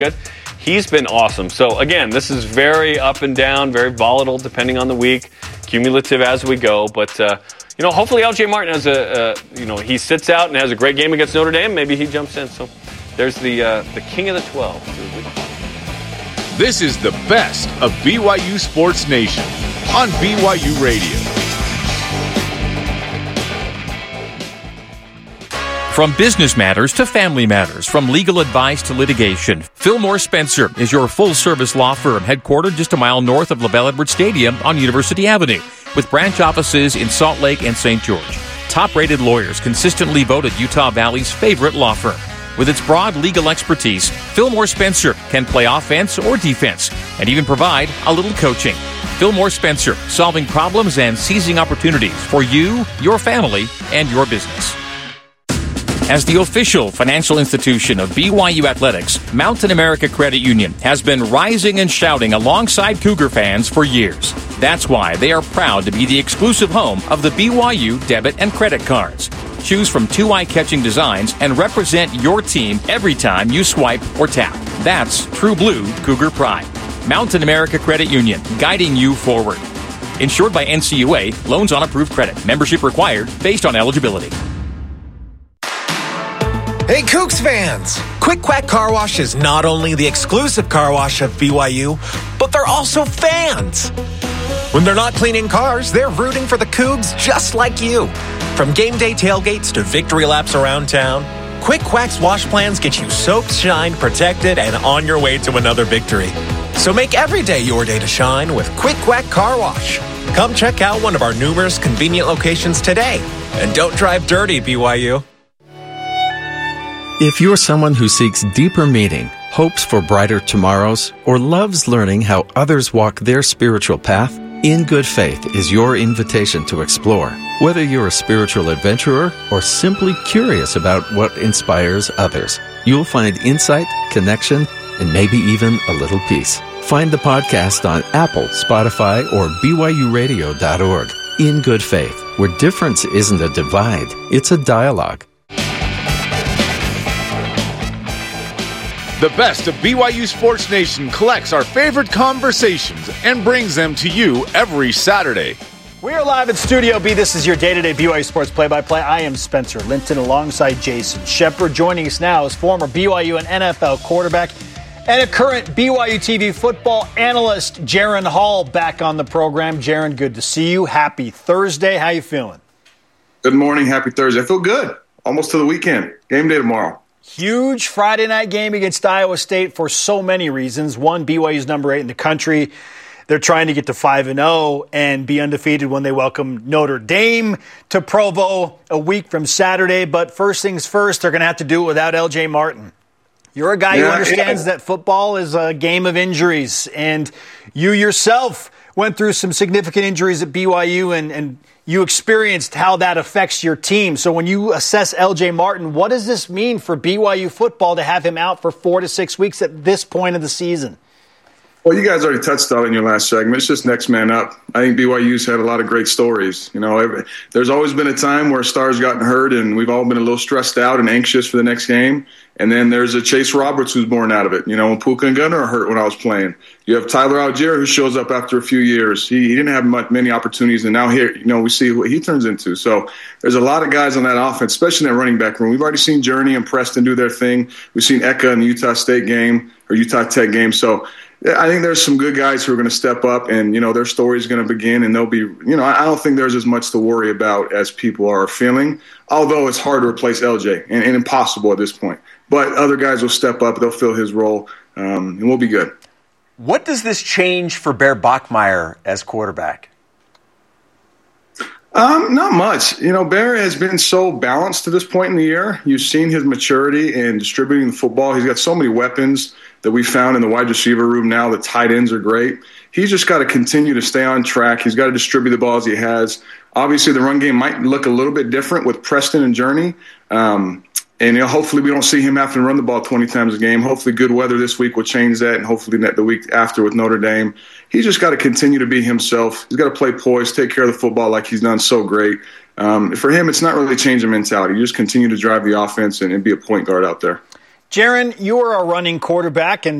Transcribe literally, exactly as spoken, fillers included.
good. He's been awesome. So, again, this is very up and down, very volatile depending on the week, cumulative as we go. But, uh, you know, hopefully L J Martin has a, uh, you know, he sits out and has a great game against Notre Dame. Maybe he jumps in. So there's the uh, the king of the twelve. This is the best of B Y U Sports Nation on B Y U Radio. From business matters to family matters, from legal advice to litigation, Fillmore Spencer is your full-service law firm headquartered just a mile north of LaBelle Edwards Stadium on University Avenue, with branch offices in Salt Lake and Saint George. Top-rated lawyers consistently voted Utah Valley's favorite law firm. With its broad legal expertise, Fillmore Spencer can play offense or defense and even provide a little coaching. Fillmore Spencer, solving problems and seizing opportunities for you, your family, and your business. As the official financial institution of B Y U Athletics, Mountain America Credit Union has been rising and shouting alongside Cougar fans for years. That's why they are proud to be the exclusive home of the B Y U debit and credit cards. Choose from two eye-catching designs and represent your team every time you swipe or tap. That's true blue Cougar pride. Mountain America Credit Union, guiding you forward. Insured by N C U A, loans on approved credit. Membership required based on eligibility. Hey, Cougs fans! Quick Quack Car Wash is not only the exclusive car wash of B Y U, but they're also fans. When they're not cleaning cars, they're rooting for the Cougs just like you. From game day tailgates to victory laps around town, Quick Quack's wash plans get you soaked, shined, protected, and on your way to another victory. So make every day your day to shine with Quick Quack Car Wash. Come check out one of our numerous convenient locations today. And don't drive dirty, B Y U. If you're someone who seeks deeper meaning, hopes for brighter tomorrows, or loves learning how others walk their spiritual path, In Good Faith is your invitation to explore. Whether you're a spiritual adventurer or simply curious about what inspires others, you'll find insight, connection, and maybe even a little peace. Find the podcast on Apple, Spotify, or B Y U radio dot org. In Good Faith, where difference isn't a divide, it's a dialogue. The best of B Y U Sports Nation collects our favorite conversations and brings them to you every Saturday. We are live at Studio B. This is your day-to-day B Y U Sports play-by-play. I am Spencer Linton alongside Jason Shepard. Joining us now is former B Y U and N F L quarterback and a current B Y U T V football analyst, Jaren Hall, back on the program. Jaren, good to see you. Happy Thursday. How you feeling? Good morning. Happy Thursday. I feel good. Almost to the weekend. Game day tomorrow. Huge Friday night game against Iowa State for so many reasons. One, B Y U's number eight in the country. They're trying to get to five and oh and be undefeated when they welcome Notre Dame to Provo a week from Saturday. But first things first, they're going to have to do it without L J Martin. You're a guy yeah, who understands yeah. that football is a game of injuries, and you yourself went through some significant injuries at B Y U, and, and you experienced how that affects your team. So when you assess L J Martin, what does this mean for B Y U football to have him out for four to six weeks at this point of the season? Well, you guys already touched on it in your last segment. It's just next man up. I think B Y U's had a lot of great stories. You know, every, there's always been a time where stars gotten hurt, and we've all been a little stressed out and anxious for the next game. And then there's a Chase Roberts who's born out of it. You know, when Puka and Gunnar are hurt when I was playing. You have Tyler Algier who shows up after a few years. He, he didn't have much, many opportunities, and now here, you know, we see what he turns into. So there's a lot of guys on that offense, especially in that running back room. We've already seen Journey and Preston do their thing. We've seen Eka in the Utah State game or Utah Tech game. So I think there's some good guys who are going to step up, and, you know, their story is going to begin, and they'll be, you know, I don't think there's as much to worry about as people are feeling, although it's hard to replace L J and, and impossible at this point. But other guys will step up, they'll fill his role, um, and we'll be good. What does this change for Bear Bachmeier as quarterback? Um, not much. You know, Bear has been so balanced to this point in the year. You've seen his maturity in distributing the football. He's got so many weapons that we found in the wide receiver room now. The tight ends are great. He's just got to continue to stay on track. He's got to distribute the ball as he has. Obviously, the run game might look a little bit different with Preston and Journey. Um, and you know, hopefully we don't see him having to run the ball twenty times a game. Hopefully good weather this week will change that, and hopefully the week after with Notre Dame. He's just got to continue to be himself. He's got to play poised, take care of the football like he's done so great. Um, for him, it's not really changing mentality. You just continue to drive the offense and, and be a point guard out there. Jaron, you are a running quarterback, and